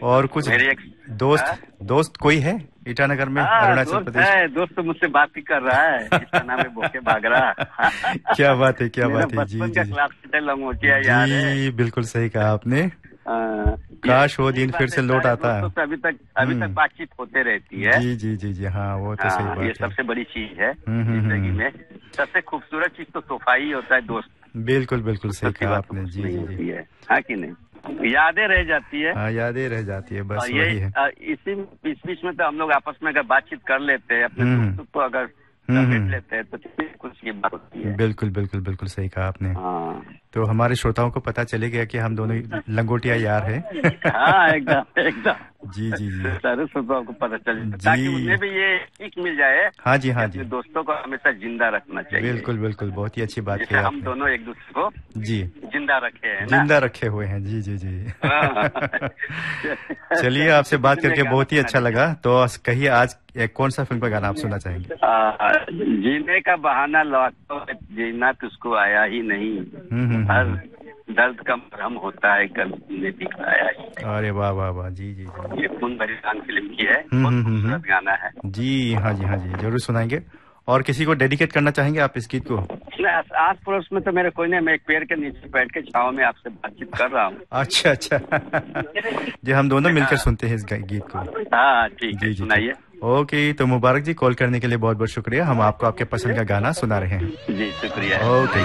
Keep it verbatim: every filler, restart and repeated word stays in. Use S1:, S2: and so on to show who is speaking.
S1: और कुछ
S2: मेरी एक
S1: दोस्त
S2: हाँ?
S1: दोस्त कोई है ईटानगर में, अरुणाचल
S2: दोस्त
S1: प्रदेश?
S2: है, दोस्त तो मुझसे बात ही कर रहा है, इस नाम में भूखे भाग रहा।
S1: क्या बात है, क्या
S2: मेरा
S1: बात है। जी
S2: बचपन का
S1: जी
S2: क्लासमेट है, लंगोटिया यार है।
S1: जी, बिल्कुल सही कहा आपने।
S2: हाँ,
S1: काश वो
S2: ये
S1: दिन फिर
S2: बात है,
S1: से लौट
S2: सारे
S1: आता।
S2: दोस्तों से अभी तक अभी तक
S1: हम्म।
S2: बातचीत होते रहती है।
S1: जी जी जी जी, हाँ वो तो सही
S2: हाँ, ये
S1: बात है।
S2: सबसे बड़ी चीज है
S1: हम्म हम्म
S2: जिंदगी
S1: हम्म।
S2: में। सबसे खूबसूरत चीज तो तोहफा ही होता है, दोस्त।
S1: बिल्कुल बिल्कुल
S2: उससे
S1: सही
S2: अच्छी
S1: कहा
S2: बात तो
S1: आपने।
S2: कुछ
S1: जी
S2: नहीं
S1: जी जी।
S2: होती है, हाँ कि नहीं? यादें रह जाती है।
S1: हाँ, यादें रह जाती है, बस
S2: और ये
S1: वही है।
S2: अ, इसी बीच बीच में तो हम लोग आपस में अगर बातचीत कर लेते हैं, अपने
S1: हम्म
S2: दुख को अगर
S1: हम्म
S2: समेट
S1: हम्म।
S2: लेते हैं, तो कुछ ये बात होती है।
S1: बिल्कुल बिल्कुल बिल्कुल सही कहा आपने।
S2: हाँ
S1: तो हमारे श्रोताओं को पता चले गया कि हम दोनों ही लंगोटिया यार हैं।
S2: हाँ, एकदम एकदम।
S1: जी जी जी
S2: सारे श्रोताओं को पता चल जाए, ताकि
S1: जी।
S2: उन्हें भी ये सीख मिल जाए
S1: हाँ जी,
S2: कि
S1: हाँ
S2: अपने
S1: जी।
S2: दोस्तों को हमेशा जिंदा रखना चाहिए।
S1: बिल्कुल बिल्कुल, बहुत ही अच्छी बात
S2: जैसे
S1: कही
S2: हम
S1: आपने।
S2: दोनों एक दूसरे को
S1: जी,
S2: जिंदा रखे हैं ना।
S1: जिंदा रखे हुए हैं। जी जी जी।
S2: हाँ।
S1: चलिए, आपसे
S2: कुछ
S1: बात
S2: भी
S1: करके
S2: गाना
S1: बहुत ही
S2: सुना
S1: अच्छा
S2: दीजिए।
S1: लगा। तो कहिए, आज एक कौन सा फिल्म का गाना आप सुनना चाहेंगे?
S2: आ, जीने का बहाना लौटो, जीना तुझको आया ही नहीं।
S1: हम्म हम्म
S2: हर
S1: हम्म।
S2: दर्द का मरहम होता है, कल तुमने दिखाया ही।
S1: अरे वाह वाह वाह, जी जी जी।
S2: ये खून भरी आंख फिल्म की है,
S1: हम्म
S2: बहुत
S1: हम्म हम्म
S2: खूबसूरत
S1: हम्म।
S2: गाना है।
S1: जी हाँ जी, हाँ जी, जरूर सुनाएंगे। और किसी को डेडिकेट करना चाहेंगे आप इस गीत को?
S2: आस, आस पड़ोस में तो मेरे कोई नहीं, मैं एक पेड़ के नीचे बैठ के छाव में आपसे बातचीत कर रहा हूँ।
S1: अच्छा अच्छा। जी, हम दोनों मिलकर
S2: हाँ
S1: सुनते हैं इस गा- गीत को।
S2: हाँ, ठीक है,
S1: जी जी, ठीक।
S2: सुनाइए।
S1: ओके, तो मुबारक जी, कॉल करने के लिए बहुत बहुत शुक्रिया। हम आपको आपके पसंद का गाना सुना रहे हैं।
S2: जी, शुक्रिया।
S1: ओके।